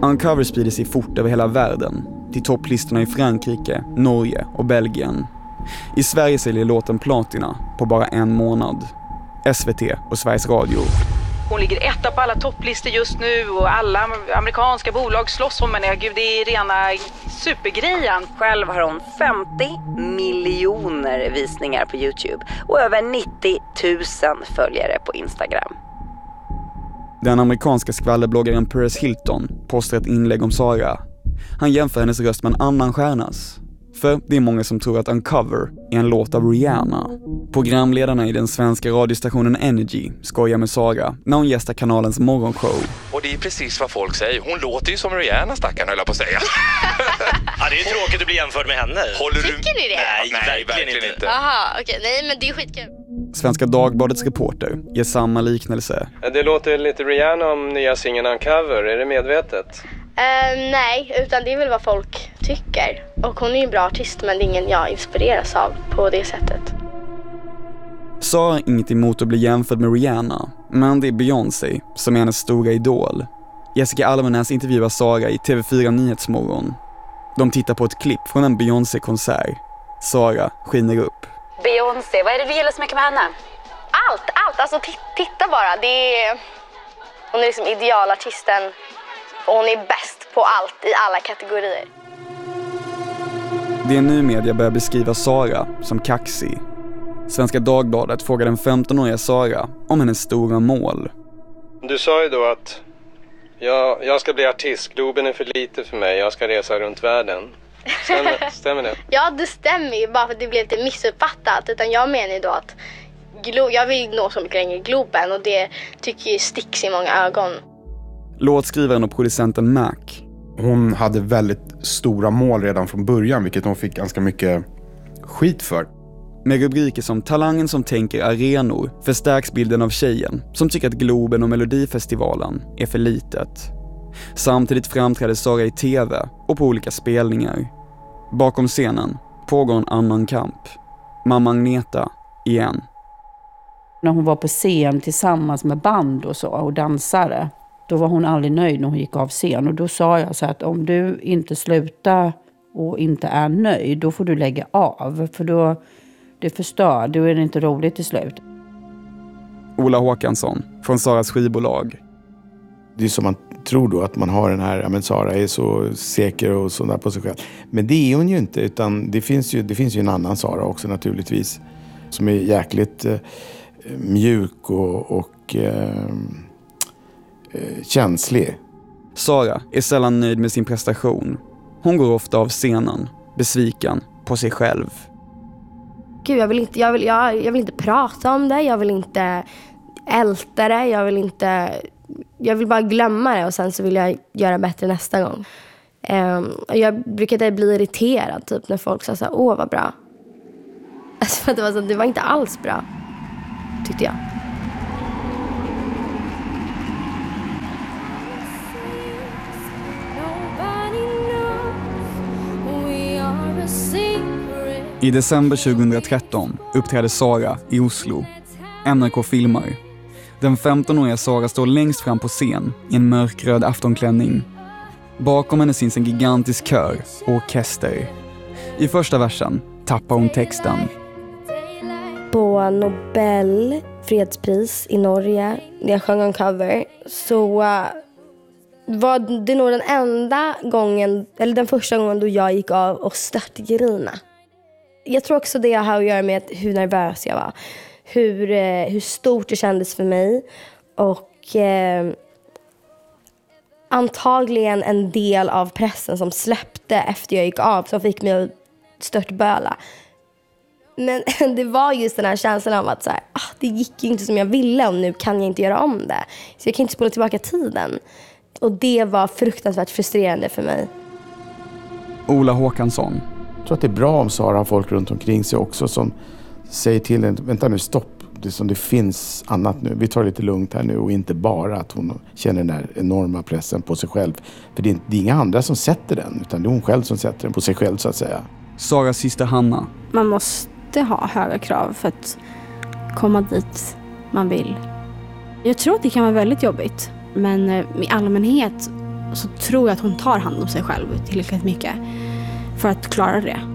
Uncover sprider sig fort över hela världen, till topplistorna i Frankrike, Norge och Belgien. I Sverige säljer låten platina på bara 1 månad. SVT och Sveriges Radio. Hon ligger etta på alla topplistor just nu och alla amerikanska bolag slåss om henne. Gud, det är rena supergrejen. Själv har hon 50 miljoner visningar på YouTube och över 90 000 följare på Instagram. Den amerikanska skvallerbloggaren Paris Hilton postar ett inlägg om Sara. Han jämför hennes röst med en annan stjärnas. För det är många som tror att Uncover är en låt av Rihanna. Programledarna i den svenska radiostationen Energy skojar med Sara när hon gästar kanalens morgonshow. Och det är precis vad folk säger. Hon låter ju som Rihanna, stackarn, höll jag på att säga. Ja, det är ju tråkigt att bli jämförd med henne. Tycker ni det? Nej, verkligen inte. Aha, okej. Nej, men det är skitkul. Svenska Dagbladets reporter ger samma liknelse. Det låter lite Rihanna om nya singeln Uncover. Är det medvetet? Nej, utan det är väl vad folk tycker. Och hon är ju en bra artist, men det är ingen jag inspireras av på det sättet. Sara har inget emot att bli jämförd med Rihanna, men det är Beyoncé som är hennes stora idol. Jessica Almenäs intervjuar Sara i TV4 Nyhetsmorgon. De tittar på ett klipp från en Beyoncé-konsert. Sara skiner upp. Beyoncé, vad är det du gillar så mycket med henne? Allt. Alltså titta bara. Hon är liksom idealartisten. Och hon är bäst på allt i alla kategorier. Det är nu media börjar beskriva Sara som kaxig. Svenska Dagbladet frågar den 15-åriga Sara om hennes stora mål. Du sa ju då att jag ska bli artist. Globen är för lite för mig. Jag ska resa runt världen. Stämmer det? Ja, det stämmer ju, bara för att det blev lite missuppfattat. Utan jag menar ju då att jag vill nå så mycket längre i Globen. Och det tycker jag sticks i många ögon. Låtskrivaren och producenten Mac. Hon hade väldigt stora mål redan från början, vilket hon fick ganska mycket skit för. Med rubriker som talangen som tänker arenor förstärks bilden av tjejen som tycker att Globen och Melodifestivalen är för litet. Samtidigt framträder Sara i tv och på olika spelningar. Bakom scenen pågår en annan kamp. Mamma Agneta igen. När hon var på scen tillsammans med band och så och dansare, då var hon aldrig nöjd när hon gick av scen. Och då sa jag så att om du inte slutar och inte är nöjd, då får du lägga av. För då det förstör, då är det inte roligt till slut. Ola Håkansson från Saras skivbolag. Det är som man tror då att man har den här, ja men Sara är så säker och sådär på sig själv. Men det är hon ju inte, utan det finns ju en annan Sara också naturligtvis. Som är jäkligt mjuk och känslig. Sara är sällan nöjd med sin prestation. Hon går ofta av scenen, besviken på sig själv. Gud, jag vill inte prata om det. Jag vill inte älta det. Jag vill bara glömma det och sen så vill jag göra bättre nästa gång. Jag brukade bli irriterad typ när folk sa så här, åh vad bra. Alltså, för det var inte alls bra, tyckte jag. I december 2013 uppträdde Sara i Oslo. NRK filmar. Den 15-åriga Sara står längst fram på scen i en mörkröd aftonklänning. Bakom henne syns en gigantisk kör och orkester. I första versen tappar hon texten. På Nobel fredspris i Norge, när jag sjöng Uncover, så var det nog den enda gången, eller den första gången då jag gick av och störtgrina. Jag tror också det har att göra med hur nervös jag var. Hur stort det kändes för mig. Och antagligen en del av pressen som släppte efter jag gick av, som fick mig att störtböla. Men det var just den här känslan av att så här, det gick ju inte som jag ville och nu kan jag inte göra om det. Så jag kan inte spola tillbaka tiden. Och det var fruktansvärt frustrerande för mig. Ola Håkansson. Jag tror att det är bra om Sara har folk runt omkring sig också som säger till en, vänta nu, stopp. Det finns annat nu. Vi tar det lite lugnt här nu och inte bara att hon känner den där enorma pressen på sig själv. För det är inga andra som sätter den, utan det är hon själv som sätter den på sig själv så att säga. Saras syster Hanna. Man måste ha höga krav för att komma dit man vill. Jag tror att det kan vara väldigt jobbigt. Men i allmänhet så tror jag att hon tar hand om sig själv tillräckligt mycket för att klara det.